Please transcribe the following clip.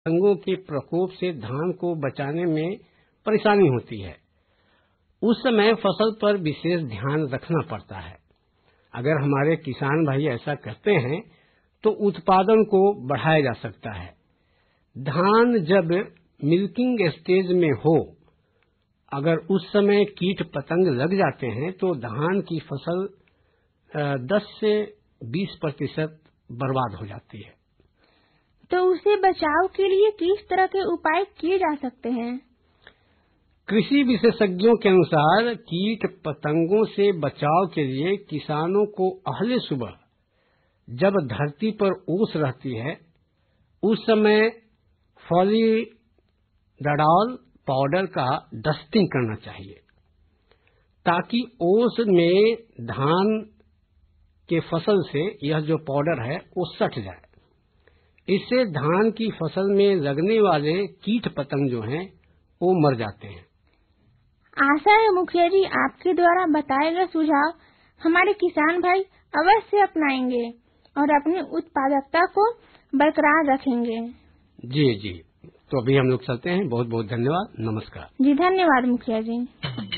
पतंगों के प्रकोप से धान को बचाने में परेशानी होती है। उस समय फसल पर विशेष ध्यान रखना पड़ता है। अगर हमारे किसान भाई ऐसा करते हैं तो उत्पादन को बढ़ाया जा सकता है। धान जब मिल्किंग स्टेज में हो, अगर उस समय कीट पतंग लग जाते हैं तो धान की फसल 10 से 20% बर्बाद हो जाती है। तो उसे बचाव के लिए किस तरह के उपाय किए जा सकते हैं? कृषि विशेषज्ञों के अनुसार कीट पतंगों से बचाव के लिए किसानों को अहले सुबह जब धरती पर ओस रहती है उस समय फॉलीडाडॉल पाउडर का डस्टिंग करना चाहिए, ताकि ओस में धान के फसल से यह जो पाउडर है वो सट जाए। इससे धान की फसल में लगने वाले कीट पतंग जो हैं वो मर जाते हैं। आशा है मुखिया जी आपके द्वारा बताए गए सुझाव हमारे किसान भाई अवश्य अपनाएंगे और अपनी उत्पादकता को बरकरार रखेंगे। जी जी, तो अभी हम लोग चलते हैं। बहुत बहुत धन्यवाद। नमस्कार। जी धन्यवाद मुखिया जी।